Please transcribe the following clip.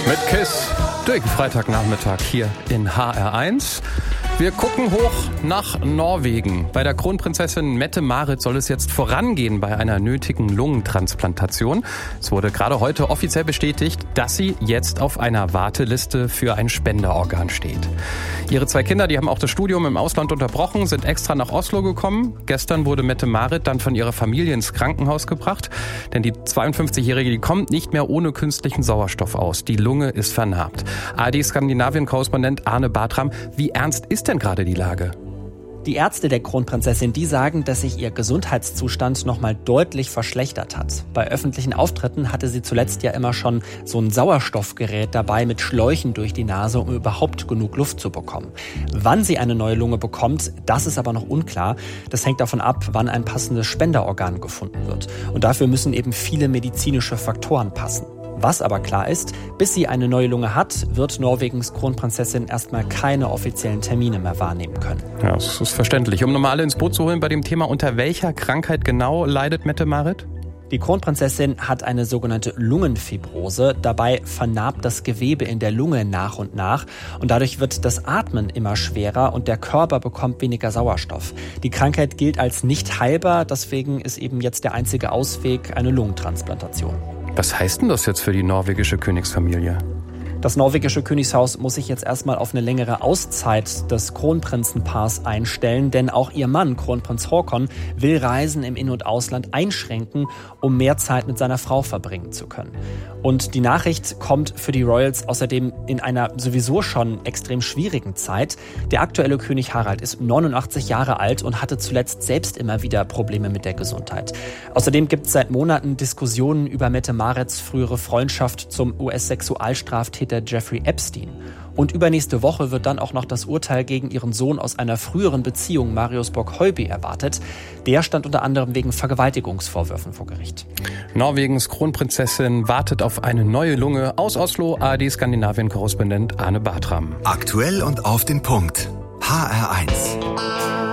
Mit KISS durch den Freitagnachmittag hier in HR1. Wir gucken hoch nach Norwegen. Bei der Kronprinzessin Mette-Marit soll es jetzt vorangehen bei einer nötigen Lungentransplantation. Es wurde gerade heute offiziell bestätigt, dass sie jetzt auf einer Warteliste für ein Spenderorgan steht. Ihre 2 Kinder, die haben auch das Studium im Ausland unterbrochen, sind extra nach Oslo gekommen. Gestern wurde Mette-Marit dann von ihrer Familie ins Krankenhaus gebracht. Denn die 52-Jährige, die kommt nicht mehr ohne künstlichen Sauerstoff aus. Die Lunge ist vernarbt. ARD-Skandinavien-Korrespondent Arne Bartram, wie ernst ist denn gerade die Lage? Die Ärzte der Kronprinzessin, die sagen, dass sich ihr Gesundheitszustand nochmal deutlich verschlechtert hat. Bei öffentlichen Auftritten hatte sie zuletzt ja immer schon so ein Sauerstoffgerät dabei mit Schläuchen durch die Nase, um überhaupt genug Luft zu bekommen. Wann sie eine neue Lunge bekommt, das ist aber noch unklar. Das hängt davon ab, wann ein passendes Spenderorgan gefunden wird. Und dafür müssen eben viele medizinische Faktoren passen. Was aber klar ist, bis sie eine neue Lunge hat, wird Norwegens Kronprinzessin erstmal keine offiziellen Termine mehr wahrnehmen können. Ja, das ist verständlich. Um nochmal alle ins Boot zu holen bei dem Thema, unter welcher Krankheit genau leidet Mette-Marit? Die Kronprinzessin hat eine sogenannte Lungenfibrose. Dabei vernarbt das Gewebe in der Lunge nach und nach. Und dadurch wird das Atmen immer schwerer und der Körper bekommt weniger Sauerstoff. Die Krankheit gilt als nicht heilbar. Deswegen ist eben jetzt der einzige Ausweg eine Lungentransplantation. Was heißt denn das jetzt für die norwegische Königsfamilie? Das norwegische Königshaus muss sich jetzt erstmal auf eine längere Auszeit des Kronprinzenpaars einstellen, denn auch ihr Mann, Kronprinz Haakon, will Reisen im In- und Ausland einschränken, um mehr Zeit mit seiner Frau verbringen zu können. Und die Nachricht kommt für die Royals außerdem in einer sowieso schon extrem schwierigen Zeit. Der aktuelle König Harald ist 89 Jahre alt und hatte zuletzt selbst immer wieder Probleme mit der Gesundheit. Außerdem gibt es seit Monaten Diskussionen über Mette-Marits frühere Freundschaft zum US-Sexualstraftäter Jeffrey Epstein. Und übernächste Woche wird dann auch noch das Urteil gegen ihren Sohn aus einer früheren Beziehung, Marius Borg-Høiby, erwartet. Der stand unter anderem wegen Vergewaltigungsvorwürfen vor Gericht. Norwegens Kronprinzessin wartet auf eine neue Lunge. Aus Oslo, ARD-Skandinavien-Korrespondent Arne Bartram. Aktuell und auf den Punkt. HR1.